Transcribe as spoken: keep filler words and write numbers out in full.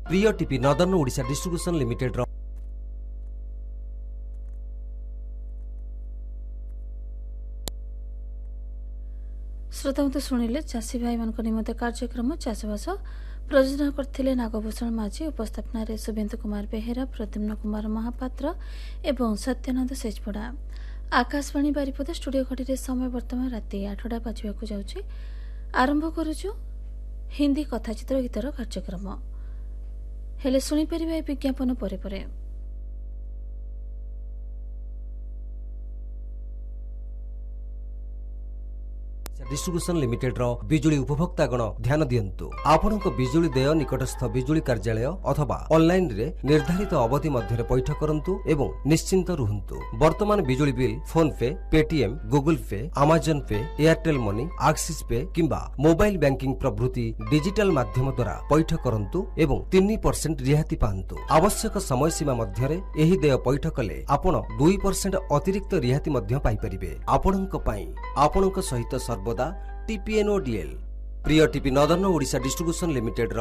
प्रिय TP northern Odisha distribution limited रो श्रोता तो शुणिले चाषी भाई मान निमंते कार्यक्रम चाषबास प्रयोजन करथिले नागभूषण माझी उपस्थापना रे शुभेन्दु कुमार बेहेरा प्रद्युम्न कुमार महापात्र एवं सत्यानंद सेजपड़ा। आकाशवाणी बारिपदा स्टूडियो घटी समय बर्तमान राति आठटा बाजवाक जाउछि। आरंभ करुछु हिंदी कथाचित्र गीतर कार्यक्रम हेले सुनी परिबे विज्ञापन परे परे। डिस्ट्रीब्यूशन लिमिटेड रो बिजुली उपभोक्ता गण ध्यान दियंतु। आपनक बिजुली देय निकटस्थ बिजुली कार्यालय अथवा ऑनलाइन रे निर्धारित अवधि मध्य पैठ करंतु एवं निश्चिंत रुहंतु। वर्तमान बिजुली बिल फोन पे, पेटीएम, गूगल पे, अमेजन पे, एयरटेल मनी, एक्सिस पे किंबा मोबाइल बैंकिंग प्रभृति डिजिटल माध्यम द्वारा पैठ करंतु एवं तीन परसेंट रिहाती पांतु। आवश्यक समय सीमा मध्य रे एही देय पैठ कले आपण दो परसेंट अतिरिक्त रिहाती मध्य पाई परिबे। आपणक पई आपणक सहित सर्वदा टीपीएनओडीएल प्रिय TP northern Odisha distribution limited